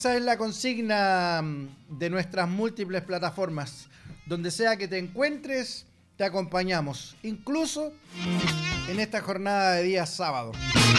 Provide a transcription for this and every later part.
Esa es la consigna de nuestras múltiples plataformas. Donde sea que te encuentres, te acompañamos, incluso en esta jornada de día sábado.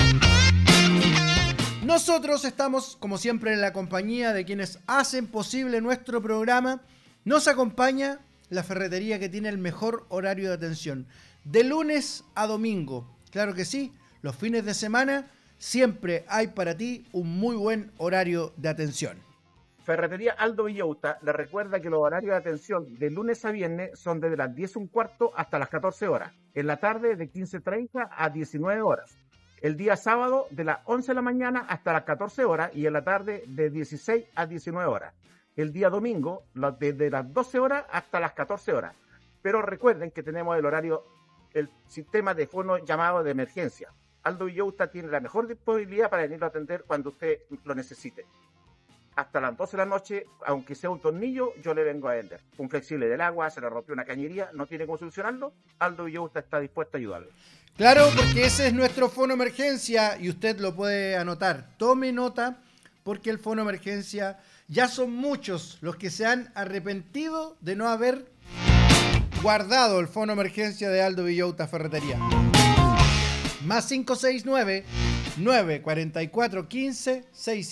Nosotros estamos, como siempre, en la compañía de quienes hacen posible nuestro programa. Nos acompaña la ferretería que tiene el mejor horario de atención, de lunes a domingo. Claro que sí, los fines de semana siempre hay para ti un muy buen horario de atención. Ferretería Aldo Villauta le recuerda que los horarios de atención de lunes a viernes son desde las 10:15 hasta las 14 horas. En la tarde de 15:30 a 19 horas. El día sábado de las 11 de la mañana hasta las 14 horas y en la tarde de 16 a 19 horas. El día domingo desde las 12 horas hasta las 14 horas. Pero recuerden que tenemos el sistema de fono llamado de emergencia. Aldo Villauta tiene la mejor disponibilidad para venirlo a atender cuando usted lo necesite. Hasta las 12 de la noche, aunque sea un tornillo, yo le vengo a vender. Un flexible del agua, se le rompió una cañería, no tiene cómo solucionarlo, Aldo Villauta está dispuesto a ayudarle. Claro, porque ese es nuestro fono emergencia y usted lo puede anotar. Tome nota, porque el fono emergencia ya son muchos los que se han arrepentido de no haber guardado el fono emergencia de Aldo Villauta Ferretería. Más 569 944 15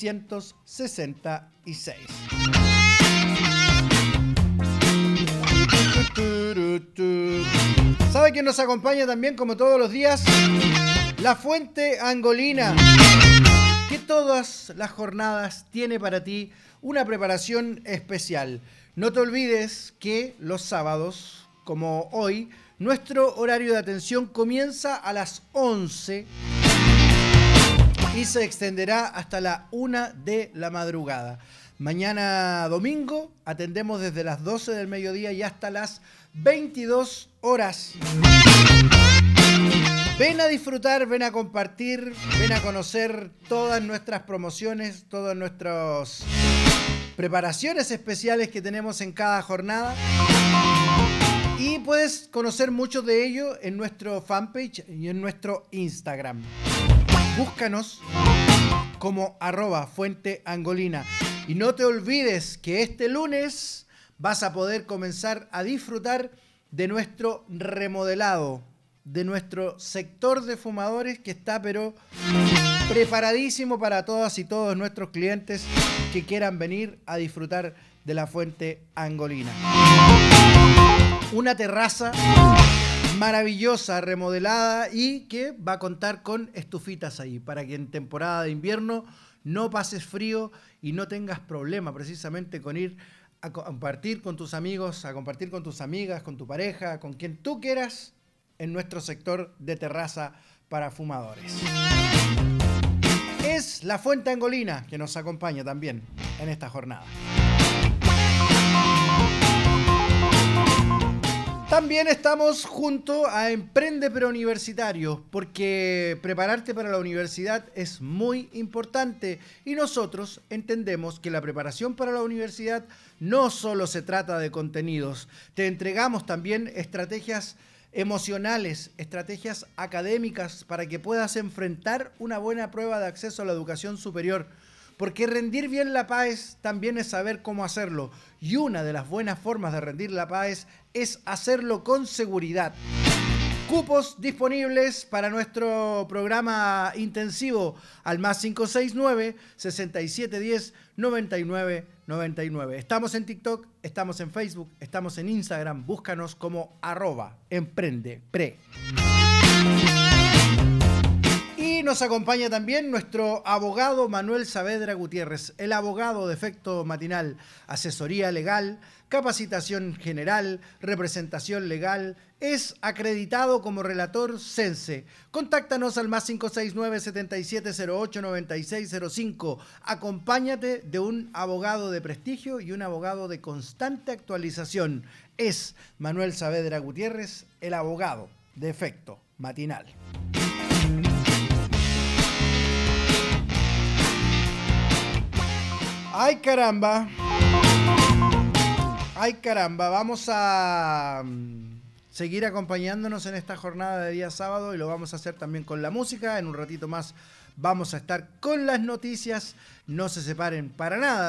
666. ¿Sabe quién nos acompaña también, como todos los días? La Fuente Angolina, que todas las jornadas tiene para ti una preparación especial. No te olvides que los sábados, como hoy, nuestro horario de atención comienza a las 11 y se extenderá hasta la 1 de la madrugada. Mañana domingo atendemos desde las 12 del mediodía y hasta las 22 horas. Ven a disfrutar, ven a compartir, ven a conocer todas nuestras promociones, todas nuestras preparaciones especiales que tenemos en cada jornada. Y puedes conocer mucho de ello en nuestro fanpage y en nuestro Instagram. Búscanos como @fuenteangolina. Y no te olvides que este lunes vas a poder comenzar a disfrutar de nuestro remodelado, de nuestro sector de fumadores que está pero preparadísimo para todas y todos nuestros clientes que quieran venir a disfrutar de la Fuente Angolina. Una terraza maravillosa, remodelada y que va a contar con estufitas ahí para que en temporada de invierno no pases frío y no tengas problema precisamente con ir a compartir con tus amigos, a compartir con tus amigas, con tu pareja, con quien tú quieras en nuestro sector de terraza para fumadores. Es la Fuente Angolina que nos acompaña también en esta jornada. También estamos junto a Emprende Preuniversitario, porque prepararte para la universidad es muy importante y nosotros entendemos que la preparación para la universidad no solo se trata de contenidos, te entregamos también estrategias emocionales, estrategias académicas para que puedas enfrentar una buena prueba de acceso a la educación superior. Porque rendir bien la PAES también es saber cómo hacerlo. Y una de las buenas formas de rendir la PAES es hacerlo con seguridad. Cupos disponibles para nuestro programa intensivo al más 569-6710-9999. Estamos en TikTok, estamos en Facebook, estamos en Instagram. Búscanos como @emprendepre. Y nos acompaña también nuestro abogado Manuel Saavedra Gutiérrez, el abogado de Efecto Matinal, asesoría legal, capacitación general, representación legal, es acreditado como relator CENSE. Contáctanos al más 569-7708-9605. Acompáñate de un abogado de prestigio y un abogado de constante actualización. Es Manuel Saavedra Gutiérrez, el abogado de Efecto Matinal. ¡Ay, caramba! ¡Ay, caramba! Vamos a seguir acompañándonos en esta jornada de día sábado y lo vamos a hacer también con la música. En un ratito más vamos a estar con las noticias. No se separen para nada